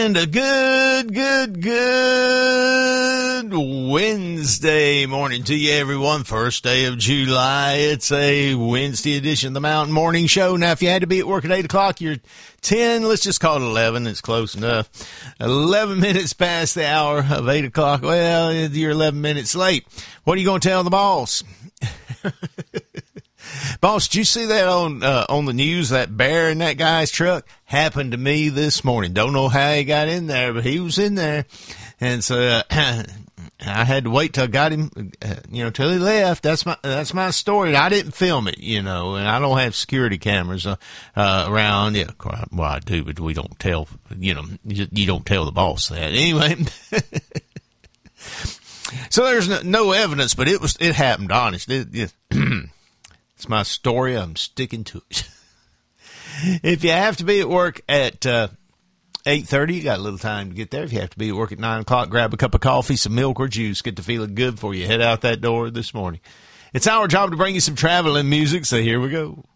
And a good Wednesday morning to you, everyone. First day of July. It's a Wednesday edition of the Mountain Morning Show. Now, if you had to be at work at 8 o'clock, you're 10, let's just call it 11. It's close enough. 11 minutes past the hour of 8 o'clock. Well, you're 11 minutes late. What are you going to tell the boss? Boss, did you see that on the news, that bear in that guy's truck? Happened to me this morning. Don't know how he got in there, but he was in there. And so I had to wait till I got him, till he left. That's my story. I didn't film it, and I don't have security cameras around. Yeah, well, I do, but we don't tell, you don't tell the boss that. Anyway. So there's no evidence, but it happened, honest. It's my story. I'm sticking to it. If you have to be at work at 8:30, you got a little time to get there. If you have to be at work at 9 o'clock, grab a cup of coffee, some milk or juice, get to feeling good before you head out that door this morning. It's our job to bring you some traveling music, so here we go.